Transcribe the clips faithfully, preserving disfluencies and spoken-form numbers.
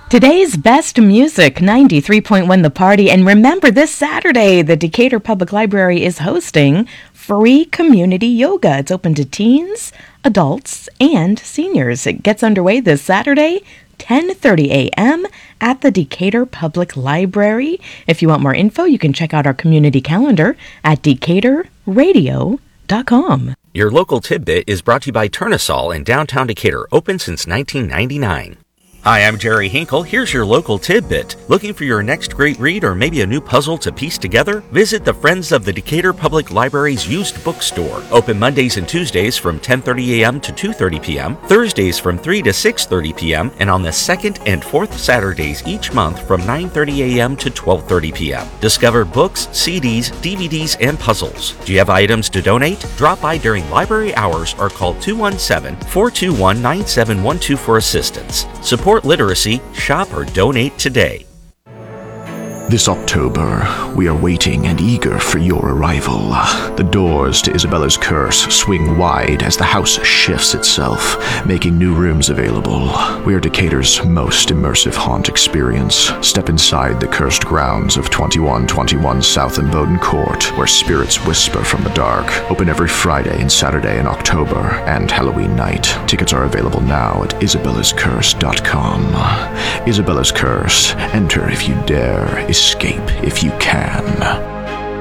Today's best music, ninety-three point one The Party. And remember, this Saturday, the Decatur Public Library is hosting free community yoga. It's open to teens, adults, and seniors. It gets underway this Saturday, ten thirty a.m. at the Decatur Public Library. If you want more info, you can check out our community calendar at decatur radio dot com. Your local tidbit is brought to you by Turnasol in downtown Decatur, open since nineteen ninety-nine. Hi, I'm Jerry Hinkle. Here's your local tidbit. Looking for your next great read or maybe a new puzzle to piece together? Visit the Friends of the Decatur Public Library's used bookstore. Open Mondays and Tuesdays from ten thirty a.m. to two thirty p.m., Thursdays from three to six thirty p.m., and on the second and fourth Saturdays each month from nine thirty a.m. to twelve thirty p.m. Discover books, C Ds, D V Ds, and puzzles. Do you have items to donate? Drop by during library hours or call two one seven, four two one, nine seven one two for assistance. Support literacy, shop or donate today. This October, we are waiting and eager for your arrival. The doors to Isabella's Curse swing wide as the house shifts itself, making new rooms available. We are Decatur's most immersive haunt experience. Step inside the cursed grounds of twenty-one twenty-one South and Bowden Court, where spirits whisper from the dark. Open every Friday and Saturday in October and Halloween night. Tickets are available now at isabellas curse dot com. Isabella's Curse. Enter if you dare. Escape if you can.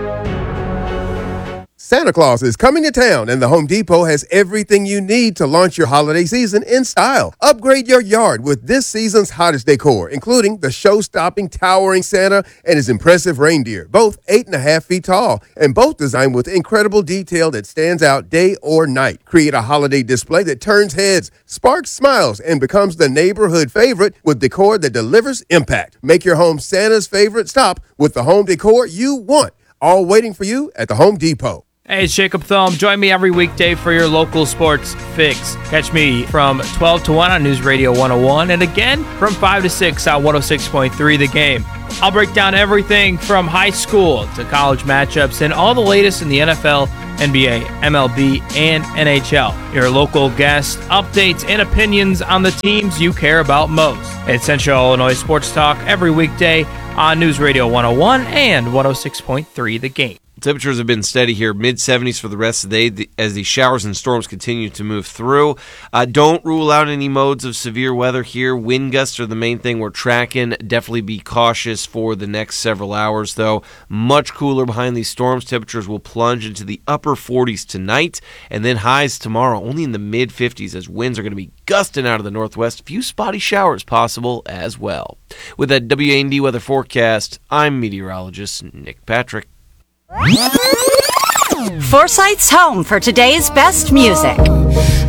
Santa Claus is coming to town, and the Home Depot has everything you need to launch your holiday season in style. Upgrade your yard with this season's hottest decor, including the show-stopping towering Santa and his impressive reindeer, both eight and a half feet tall, and both designed with incredible detail that stands out day or night. Create a holiday display that turns heads, sparks smiles, and becomes the neighborhood favorite with decor that delivers impact. Make your home Santa's favorite stop with the home decor you want, all waiting for you at the Home Depot. Hey, it's Jacob Thum. Join me every weekday for your local sports fix. Catch me from twelve to one on News Radio one oh one and again from five to six on one oh six point three The Game. I'll break down everything from high school to college matchups and all the latest in the N F L, N B A, M L B, and N H L. Your local guest updates and opinions on the teams you care about most. It's Central Illinois Sports Talk every weekday on News Radio one oh one and one oh six point three The Game. Temperatures have been steady here, mid seventies for the rest of the day as the showers and storms continue to move through. Uh, don't rule out any modes of severe weather here. Wind gusts are the main thing we're tracking. Definitely be cautious for the next several hours, though. Much cooler behind these storms. Temperatures will plunge into the upper forties tonight, and then highs tomorrow only in the mid fifties as winds are going to be gusting out of the northwest. A few spotty showers possible as well. With that W A N D weather forecast, I'm meteorologist Nick Patrick. Foresight's home for today's best music.